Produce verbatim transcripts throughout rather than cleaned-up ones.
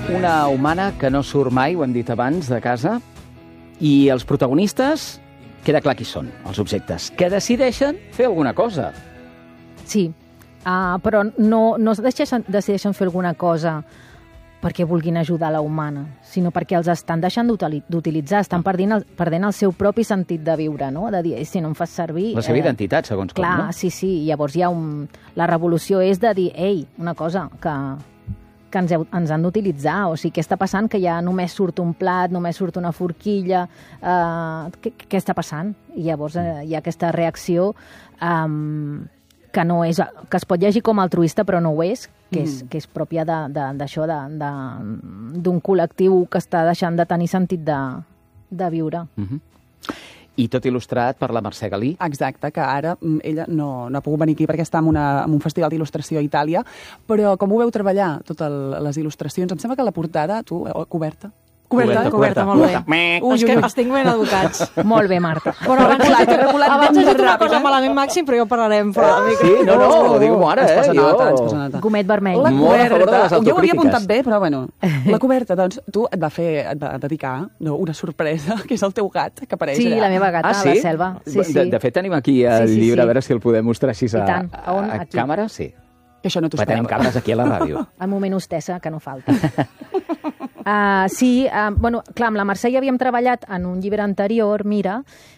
una humana que no surt mai, ho hem dit abans, de casa, i els protagonistes, queda clar qui són, els objectes, que decideixen fer alguna cosa. Sí, uh, però no, no decideixen, decideixen fer alguna cosa perquè vulguin ajudar la humana, sinó perquè els estan deixant d'utilitzar, estan perdent el, perdent el seu propi sentit de viure, no? De dir, si no em fas servir... La seva eh, identitat, segons clar, com, no? Sí, sí, llavors hi ha un... La revolució és de dir, ei, una cosa, que, que ens, heu, ens han d'utilitzar, o sigui, què està passant? Que ja només surt un plat, només surt una forquilla, eh, què, què està passant? I llavors eh, hi ha aquesta reacció... Eh, que no és, que es pot llegir com altruista, però no ho és, que és, mm. que és pròpia d'això, d'un col·lectiu que està deixant de tenir sentit de, de viure. Mm-hmm. I tot il·lustrat per la Mercè Galí. Exacte, que ara ella no, no ha pogut venir aquí perquè està en, una, en un festival d'il·lustració a Itàlia, però com ho veu treballar, totes les il·lustracions? Em sembla que la portada, tu, coberta? Coberta, coberta, molt bé. Ui, és que els tinc ben educats. Molt bé, Marta. Bueno, abans has dit, abans has dit una cosa malament, Màxim, però jo parlarem fora del micro. Sí, no, no, ho digue-m'ho ara, eh? Jo... Gomet vermell. La coberta, jo ho havia apuntat bé, però bueno, la coberta, doncs, tu et va fer, et va dedicar no, una sorpresa, que és el teu gat, que apareix sí, allà. Sí, la meva gata, ah, sí? la Selva. Sí, sí. De, de fet, tenim aquí el sí, sí, llibre, sí. a veure si el podem mostrar així a, a, on, a, a càmera. Sí. Que això no t'ho tenim càmeres aquí a la ràdio. El moment hostessa, que no falta. Uh, sí, uh, bueno, clar, amb la Mercè ja havíem treballat en un llibre anterior, Mira,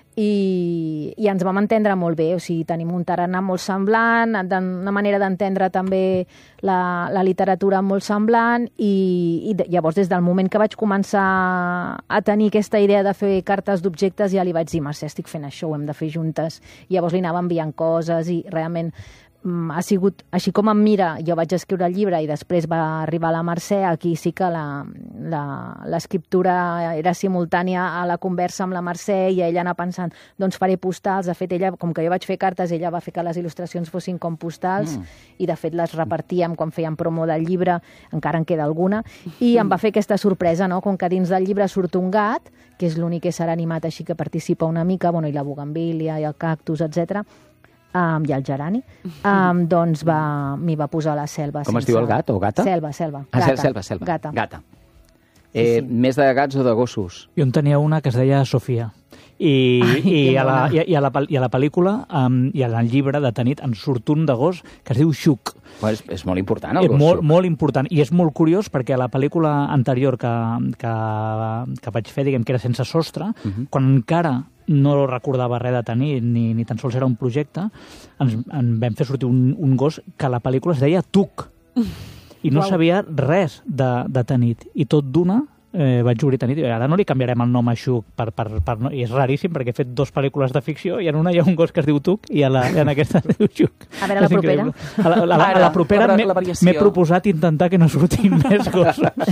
i, i ens vam entendre molt bé, o sigui, tenim un tarannà molt semblant, una manera d'entendre també la, la literatura molt semblant, i, i llavors des del moment que vaig començar a tenir aquesta idea de fer cartes d'objectes ja li vaig dir, Mercè, estic fent això, ho hem de fer juntes, i llavors li anava enviant coses i realment ha sigut, així com em Mira, jo vaig escriure el llibre i després va arribar la Mercè, aquí sí que l'escriptura era simultània a la conversa amb la Mercè i ella anava pensant, doncs faré postals, de fet ella, com que jo vaig fer cartes, ella va fer que les il·lustracions fossin com postals mm. i de fet les repartíem quan fèiem promo del llibre, encara en queda alguna, i em va fer aquesta sorpresa, no? Com que dins del llibre surt un gat, que és l'únic ésser animat així que participa una mica, bueno, i la bugambília i el cactus, etcètera, Um, i el gerani, um, doncs m'hi va posar la Selva. Com sense... es diu el gat o gata? Selva, Selva. Ah, gata. Selva, Selva. Gata. Gata. Eh, sí, sí. Més de gats o de gossos? Jo en tenia una que es deia Sofia. I, Ai, i, a la, i, i, a la, i a la pel·lícula um, i en el llibre de Tanit en surt un de gos que es diu Xuc. Pues és, és molt important, el gos. Molt, molt important. I és molt curiós perquè a la pel·lícula anterior que, que, que vaig fer, diguem que era sense sostre, uh-huh. quan encara no recordava res de Tanit, ni, ni tan sols era un projecte, ens en vam fer sortir un, un gos que a la pel·lícula es deia Tuc. I no wow. sabia res de, de Tanit. I tot d'una eh, vaig obrir Tanit i ara no li canviarem el nom a Xuc per, per, per, no, i és raríssim perquè he fet dos pel·lícules de ficció i en una hi ha un gos que es diu Tuc i a la, en aquesta es diu Xuc. A veure, la propera. A la, la, a la propera m'he proposat intentar que no surtin més gossos.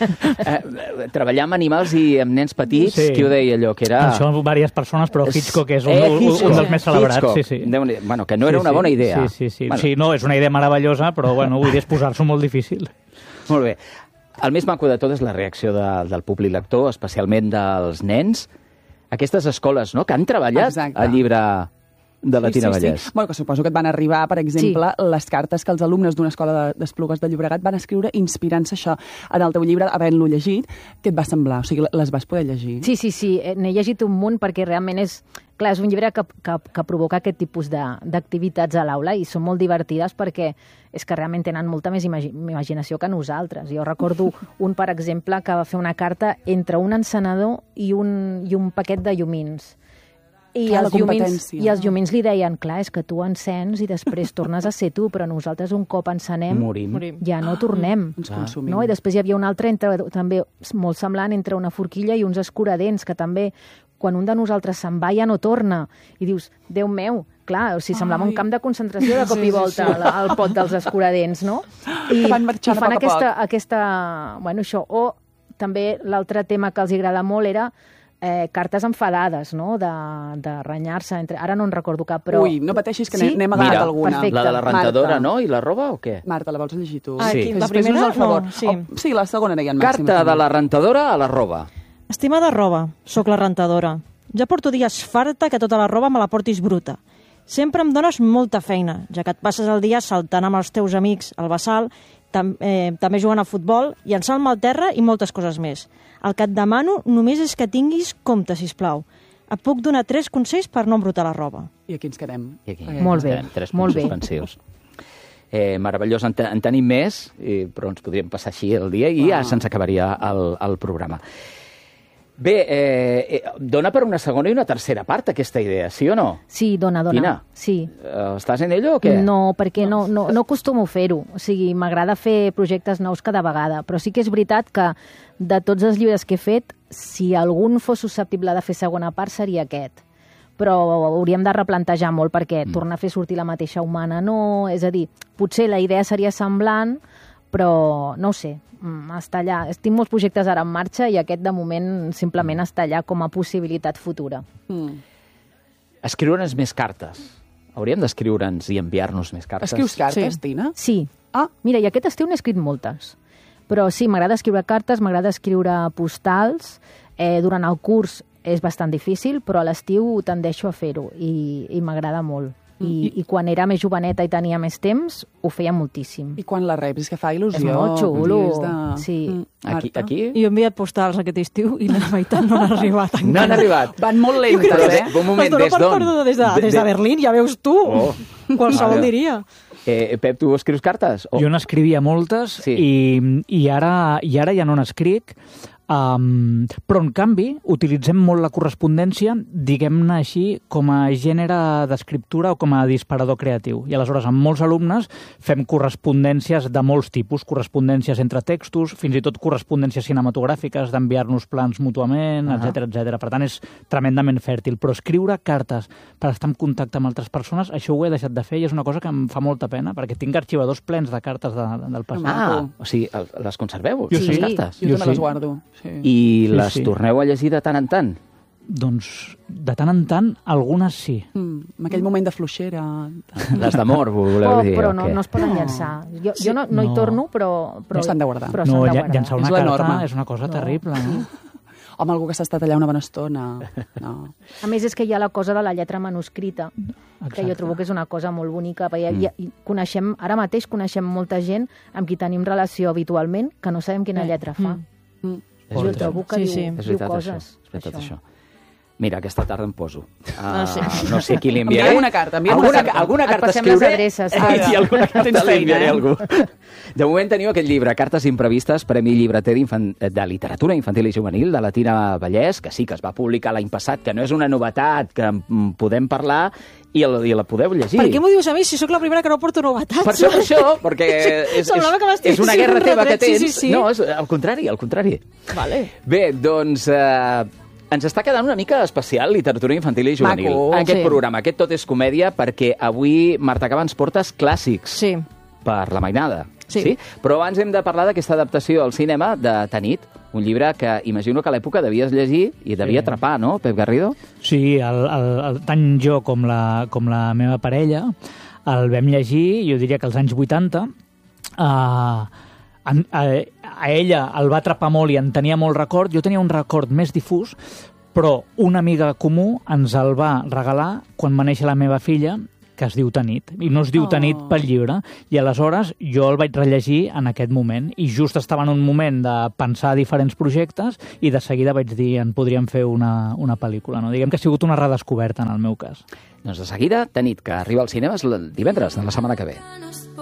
eh, treballar amb animals i amb nens petits, sí. Qui ho deia allò? Que era... Això amb diverses persones, però Hitchcock és un, eh, Hitchcock. un dels més celebrats. Hitchcock. Sí, sí. Bueno, que no era una bona idea. Sí, sí, sí. Bueno. Sí, no, és una idea meravellosa, però bueno, vull dir, és posar-s'ho molt difícil. Molt bé. El més maco de tot és la reacció de, del públic lector, especialment dels nens. Aquestes escoles, no?, que han treballat Exacte. El llibre de la sí, Tina sí, Vallès. Sí. Bueno, que suposo que et van arribar, per exemple, sí. les cartes que els alumnes d'una escola d'Esplugues de Llobregat van escriure inspirant-se això en el teu llibre, havent-lo llegit. Què et va semblar? O sigui, les vas poder llegir? Sí, sí, sí. N'he llegit un munt perquè realment és... Clar, és un llibre que, que, que provoca aquest tipus d'activitats a l'aula i són molt divertides perquè és que realment tenen molta més imagi imaginació que nosaltres. Jo recordo un, per exemple, que va fer una carta entre un encenedor i un, i un paquet de llumins. I, clar, els llumins, I els llumins li deien, clar, és que tu encens i després tornes a ser tu, però nosaltres un cop encenem Morim. ja no tornem. Ens consumim. No? I després hi havia un altre, entre, també molt semblant, entre una forquilla i uns escuradents, que també quan un de nosaltres se'n va ja no torna. I dius, Déu meu, clar, o sigui, semblava Ai. un camp de concentració de cop i volta sí, sí, sí. al pot dels escuradents, no? I, van marxar i fan poc aquesta, a poc. aquesta... Bueno, això. O també l'altre tema que els agrada molt era eh, cartes enfadades, no?, de, de renyar-se. Entre... Ara no en recordo cap, però... Ui, no pateixis, que sí? n'hem agafat Mira, alguna. Perfecte. La de la rentadora, Marta. No? I la roba o què? Marta, la vols llegir tu? Ah, sí. La primera? No, sí. Oh, sí, la segona deien màxim. Carta de la rentadora a la roba. Estimada roba, sóc la rentadora. Ja porto dies farta que tota la roba me la portis bruta. Sempre em dones molta feina, ja que et passes el dia saltant amb els teus amics al Bassal tam eh, també juguen a futbol, llançar-me al terra i moltes coses més. El que et demano només és que tinguis compte, sisplau. Et puc donar tres consells per no embrutar la roba. I aquí ens quedem. I aquí Okay. Molt bé, ens quedem. Tres molt punts bé. suspensius. Eh, meravellós, en, te en tenim més, i, però ens podríem passar així el dia i ja se'ns acabaria el, el programa. Bé, eh, eh, dona per una segona i una tercera part aquesta idea, sí o no? Sí, dona, dona. Tina, Sí. eh, estàs en ello o què? No, perquè no, no, no acostumo a fer-ho. O sigui, m'agrada fer projectes nous cada vegada, però sí que és veritat que de tots els llibres que he fet, si algun fos susceptible de fer segona part seria aquest. Però hauríem de replantejar molt perquè mm. tornar a fer sortir la mateixa humana no... És a dir, potser la idea seria semblant, però no ho sé, està allà. Tinc molts projectes ara en marxa i aquest de moment simplement està allà com a possibilitat futura. Mm. Escriure'ns més cartes. Hauríem d'escriure'ns i enviar-nos més cartes. Escrius cartes, Sí. Tina? Sí. Ah. Mira, i aquest estiu n'he escrit moltes. Però sí, m'agrada escriure cartes, m'agrada escriure postals. Eh, durant el curs és bastant difícil, però a l'estiu tendeixo a fer-ho i, i m'agrada molt. I, I quan era més joveneta i tenia més temps, ho feia moltíssim. I quan la reps? És que fa il·lusió. És molt xulo. I és de... Sí. Mm, Aquí, Marta? aquí? Jo he enviat postals aquest estiu i la meitat no han arribat encara. No han arribat. Van molt lentes, Però, eh? un moment, Es dona des per d'on? perduda des de, des de Berlín, ja veus tu. Oh. Qualsevol Mare. diria. Eh, Pep, tu escrius cartes? O... Jo n'escrivia moltes Sí. i, i, ara, i ara ja no n'escric, um, però en canvi utilitzem molt la correspondència, diguem-ne així, com a gènere d'escriptura o com a disparador creatiu. I aleshores amb molts alumnes fem correspondències de molts tipus, correspondències entre textos, fins i tot correspondències cinematogràfiques, d'enviar-nos plans mútuament, Uh-huh. etcètera, etcètera. Per tant, és tremendament fèrtil. Però escriure cartes per estar en contacte amb altres persones, això ho he deixat de fer i és una cosa que em fa molta pena, perquè tinc arxivadors plens de cartes de, del passat. Ah, o sigui, el- les conserveu, Jo les sí. cartes? Jo, Jo també sí. les guardo. Sí. I Sí, les sí. torneu a llegir de tant en tant? Doncs, de tant en tant, algunes sí. Mm, en aquell moment de fluixera... Les d'amor, voleu Oh, dir? però o no, què? no es poden llançar. Jo, jo no, no hi No. torno, però... però No s'han de guardar. Però No, s'han de lla- guardar. llançar una És la carta norma. és una cosa terrible, no? Home, algú que s'ha estat allà una bona estona. No. A més, és que hi ha la cosa de la lletra manuscrita, que Exacte. jo trobo que és una cosa molt bonica. Perquè mm. i coneixem, ara mateix coneixem molta gent amb qui tenim relació habitualment que no sabem quina lletra fa. Mm. És Jo veritat. trobo que Sí, diu, sí. És diu veritat, coses. això. És veritat, això. Mira, aquesta tarda em poso. Uh, Ah, sí. No sé a qui li enviaré. Enviem una carta, enviem alguna, una carta. Alguna Et carta passem escriuré. les adreces. Eh, I alguna carta Tens li enviaré feina, a eh? algú. De moment teniu aquest llibre, Cartes imprevistes, Premi Llibreter de literatura infantil i juvenil de la Tina Vallès, que sí que es va publicar l'any passat, que no és una novetat, que en podem parlar i, el, i la podeu llegir. Per què m'ho dius a mi si sóc la primera que no porto novetats? Per això, per això, perquè és, és, Semblava que m'estiguessis és una guerra fent un teva que retret. Sí, tens. sí, sí. No, és al contrari, al contrari. Vale. Bé, doncs eh, ens està quedant una mica especial literatura infantil i juvenil. Maco. Aquest Sí. programa, aquest Tot és comèdia, perquè avui, Marta Cava, ens portes clàssics Sí. per la mainada. Sí. Però abans hem de parlar d'aquesta adaptació al cinema de Tanit, un llibre que imagino que a l'època devies llegir i devia Sí. atrapar, no, Pep Garrido? Sí, el, el, el, tant jo com la, com la meva parella el vam llegir, jo diria que als anys vuitanta. Uh, a, a, a ella el va atrapar molt i en tenia molt record. Jo tenia un record més difús, però una amiga comú ens el va regalar quan va néixer la meva filla, que es diu Tanit, i no es diu Oh. Tanit pel llibre, i aleshores jo el vaig rellegir en aquest moment, i just estava en un moment de pensar diferents projectes, i de seguida vaig dir en podríem fer una, una pel·lícula, no? Diguem que ha sigut una redescoberta en el meu cas. Doncs de seguida, Tanit, que arriba als cinemes el divendres de la setmana que ve.